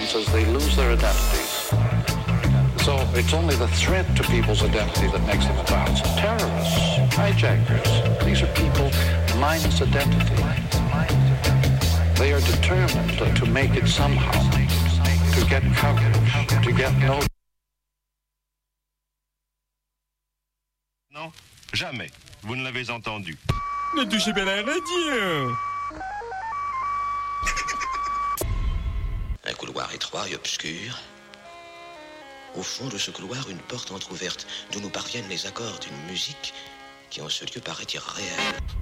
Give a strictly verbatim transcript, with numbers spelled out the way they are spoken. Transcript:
circumstances, they lose their identities. So it's only the threat to people's identity that makes them adults. Terrorists, hijackers, these are people minus identity. They are determined to, to make it somehow, to get coverage, to get no... Non, jamais. Vous ne l'avez entendu. Ne touchez pas la radio. Un couloir étroit et obscur. Au fond de ce couloir, une porte entr'ouverte, d'où nous parviennent les accords d'une musique qui en ce lieu paraît irréelle.